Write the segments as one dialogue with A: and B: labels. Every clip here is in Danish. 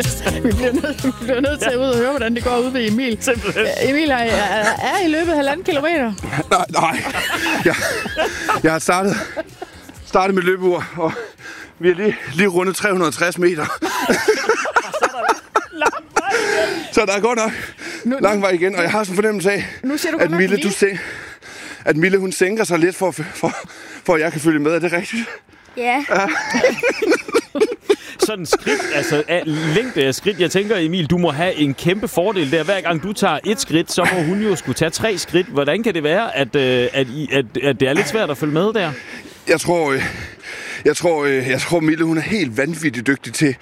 A: Vi bliver nødt til at ud og høre, hvordan det går ude ved Emil.
B: Simpelthen.
A: Emil er I løbet 1,5 kilometer?
C: Nej. Jeg har startet med løbeur, og vi har lige rundet 360 meter. Så der er godt nok lang vej igen, og jeg har sådan en fornemmelse af, at Mille, hun sænker sig lidt, for at jeg kan følge med. Er det rigtigt?
D: Ja.
B: Sådan skridt, altså længde af skridt. Jeg tænker, Emil, du må have en kæmpe fordel der. Hver gang du tager et skridt, så må hun jo skulle tage 3 skridt. Hvordan kan det være, at det er lidt svært at følge med der?
C: Jeg tror Mille, hun er helt vanvittigt dygtig til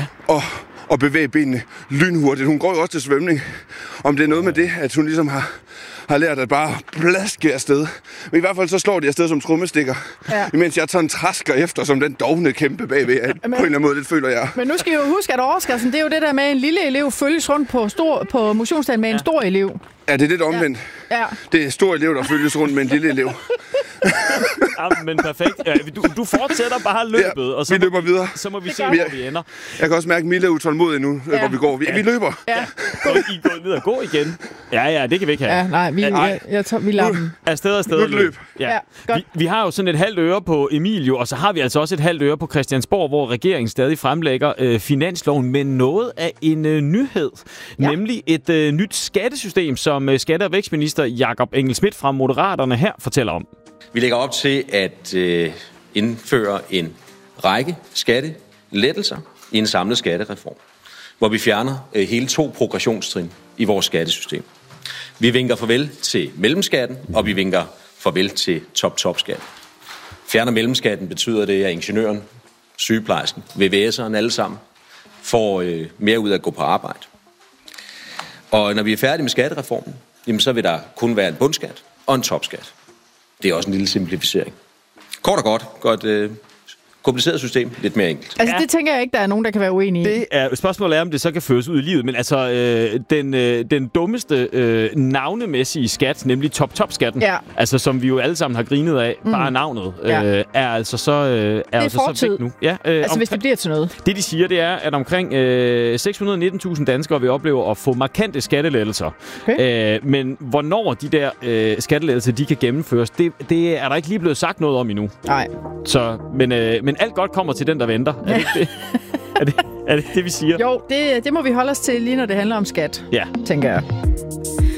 C: at bevæge benene lynhurtigt. Hun går jo også til svømning. Om det er noget med det, at hun ligesom har lært at bare blaske afsted. Men i hvert fald så slår de afsted som trommestikker. Ja. Imens jeg tager en trasker efter, som den dovne kæmpe bagved. På en eller anden måde, det føler jeg.
A: Men nu skal I jo huske, at overskriften, det er jo det der med, at en lille elev følges rundt på motionsdagen med en stor elev.
C: Ja, det er lidt omvendt. Ja. Det er stor elev, der følges rundt med en lille elev.
B: Ja, men perfekt. Ja, du fortsætter bare løbet, og så
C: vi løber videre.
B: Så må vi se, hvor vi ender.
C: Jeg kan også mærke, at Mille er utålmodig nu, hvor vi går. Vi løber.
B: Ja. I går ned og gå igen. Ja, det kan vi ikke have.
A: Ja, nej, vi lader dem.
B: Afsted løb. Ja. Vi har jo sådan et halvt øre på Emilio, og så har vi altså også et halvt øre på Christiansborg, hvor regeringen stadig fremlægger finansloven med noget af en nyhed. Ja. Nemlig et nyt skattesystem, som skatte- og vækstminister Jakob Engel-Schmidt fra Moderaterne her fortæller om.
E: Vi lægger op til at indføre en række skattelettelser i en samlet skattereform, hvor vi fjerner hele 2 progressionstrin i vores skattesystem. Vi vinker farvel til mellemskatten, og vi vinker farvel til top-top-skat. Fjerner mellemskatten betyder det, at ingeniøren, sygeplejersken, VVS'eren alle sammen får mere ud af at gå på arbejde. Og når vi er færdige med skattereformen, jamen, så vil der kun være en bundskat og en topskat. Det er også en lille simplificering. Kort og godt kompliceret system, lidt mere enkelt.
A: Altså, det tænker jeg ikke, der er nogen, der kan være uenige i.
B: Spørgsmålet er, om det så kan føres ud i livet, men altså, den dummeste navnemæssige skat, nemlig top-top-skatten, altså, som vi jo alle sammen har grinet af, bare navnet, er altså så væk nu. Ja,
A: altså, hvis det bliver til noget.
B: Det, de siger, det er, at omkring 619.000 danskere vil opleve at få markante skattelettelser. Okay. Men hvornår de der skattelettelser, de kan gennemføres, det er der ikke lige blevet sagt noget om endnu.
A: Nej.
B: Så, men alt godt kommer til den, der venter. Er det ikke det? Er det det, vi siger?
A: Jo, det må vi holde os til lige, når det handler om skat, tænker jeg.